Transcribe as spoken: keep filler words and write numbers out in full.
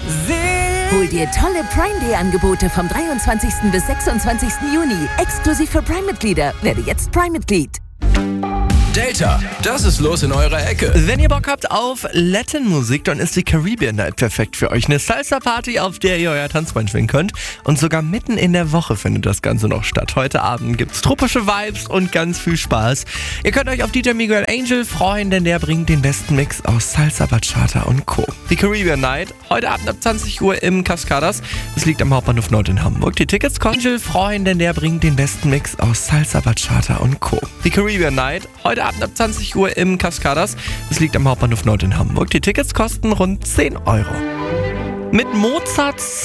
Hol dir tolle Prime Day Angebote vom dreiundzwanzigsten bis sechsundzwanzigsten Juni. Exklusiv für Prime-Mitglieder. Werde jetzt Prime-Mitglied. Delta, das ist los in eurer Ecke. Wenn ihr Bock habt auf Latin-Musik, dann ist die Caribbean Night perfekt für euch. Eine Salsa-Party, auf der ihr euer Tanzbein schwingen könnt. Und sogar mitten in der Woche findet das Ganze noch statt. Heute Abend gibt's tropische Vibes und ganz viel Spaß. Ihr könnt euch auf D J Miguel Angel freuen, denn der bringt den besten Mix aus Salsa, Bachata und Co. Die Caribbean Night, heute Abend ab zwanzig Uhr im Cascadas. Das liegt am Hauptbahnhof Nord in Hamburg. Die Tickets kosten Angel freuen, denn der bringt den besten Mix aus Salsa, Bachata und Co. Die Caribbean Night, heute Abend ab zwanzig Uhr im Cascadas. Das liegt am Hauptbahnhof Nord in Hamburg. Die Tickets kosten rund zehn Euro. Mit Mozarts